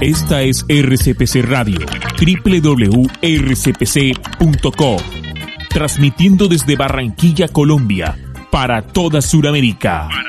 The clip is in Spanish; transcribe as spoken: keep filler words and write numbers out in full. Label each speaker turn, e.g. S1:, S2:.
S1: Esta es R C P C Radio, doble u doble u doble u punto r c p c punto co, transmitiendo desde Barranquilla, Colombia, para toda Sudamérica.